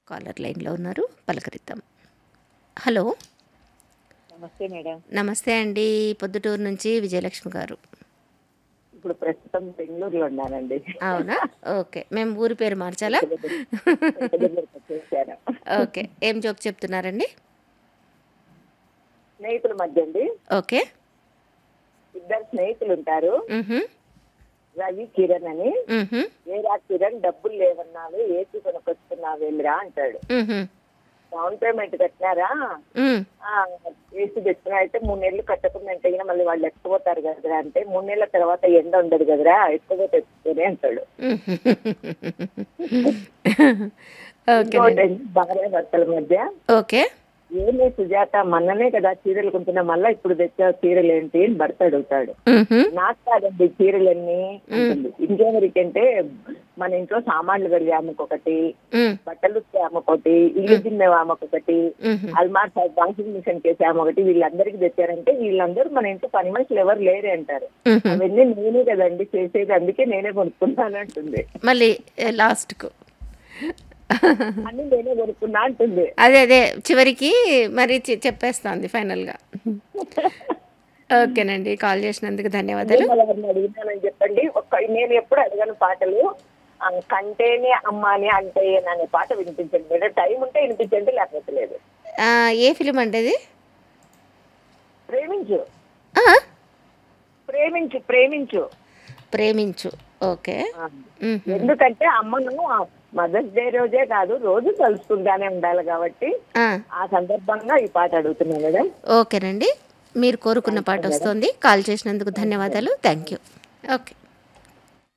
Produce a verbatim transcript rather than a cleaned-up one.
Caller లైన్లో ఉన్నారు, పలకరిద్దాం. Hello, నమస్తే మేడం. నమస్తే అండి. పొద్దుటూరు నుంచి విజయలక్ష్మి గారు. ఇప్పుడు ప్రస్తుతం బెంగళూరులో ఉన్నానండి. అవునా? ఓకే. మేము ఊరి పేరు మార్చాలా? చేశాను. ఓకే. ఏం జోక్ చెప్తున్నారండి? స్నేహితుల మధ్య అండి, ఓకే. ఇద్దరు స్నేహితులు ఉంటారు, మ్హూ. రవి కిరణ్ అని. మ్హూ. ఏరా కిరణ్, డబ్బులు లేవన్నావు, ఏసీ కొనుక్కొచ్చుకున్నావు వెళ్ళిరా అంటాడు. మ్హూ. Down payment కట్టినారా? మ్. ఆ, ఏసీ తెచ్చుకున్నా. అయితే మూడు నెలలు కట్టకుండా అంటే అయినా మళ్ళీ వాళ్ళు ఎత్తుకుపోతారు కదరా అంటే, మూడు నెలల తర్వాత ఎండ ఉండదు కదరా, ఎత్తుకుపోతే ఎత్తుకుని అంటాడు. ఓకే. భార్య భర్తల మధ్య, ఓకే. ఏమే సుజాత, మొన్ననే కదా చీరలు కొంటున్నా, మళ్ళా ఇప్పుడు తెచ్చా చీరలు ఏంటి అని భర్త అడుగుతాడు. మ్హూ. నాకు కాదండి చీరలన్నీ అంటుంది. ఇంకెవరికంటే మన ఇంట్లో సామాన్లు కడిగే ఆమెకొకటి, మ్. బట్టలు ఉతికే ఆమెకొకటి, ఇల్లు దిన్నే ఆమెకొకటి, మ్హూ. అల్మార్ వాషింగ్ మిషన్ కేసే ఆమె ఒకటి, వీళ్ళందరికీ తెచ్చారంటే వీళ్ళందరూ మన ఇంట్లో పని మనుషులు ఎవరు లేరే అంటారు. మ్హూ. అవన్నీ నేనే కదండి చేసేది, అందుకే నేనే కొనుక్కున్నాను అంటుంది. మళ్ళీ లాస్ట్కు అన్ని నేనే కొనుక్కున్నా అంటుంది. అదే అదే చివరికి మరి చె- చెప్పేస్తోంది ఫైనల్గా. ఓకేనండి, కాల్ చేసినందుకు ధన్యవాదాలు. ఎవరిని అడిగినానని చెప్పండి. ఒక్క నేను ఎప్పుడు అడగను పాటలు. ఆ, కంటేనే అమ్మ అని అంటే అనే పాట వినిపించండి మేడం. టైం ఉంటే వినిపించండి, లేకపోతే లేదు. ఆ, ఏ ఫిలిం అంటే ఇది? ప్రేమించు, ఆ, ప్రేమించు, ప్రేమించు. ప్రేమించు. ఓకే. ఆ, మ్హూ. ఎందుకంటే అమ్మను మదర్స్ డే రోజే కాదు, రోజు కలుసుకుంటానే ఉండాలి కాబట్టి ఆ, ఆ సందర్భంగా ఈ పాట అడుగుతున్నాను మేడం. ఓకేనండి. మీరు కోరుకున్న పాట వస్తుంది. కాల్ చేసినందుకు ధన్యవాదాలు. Thank you. ఓకే.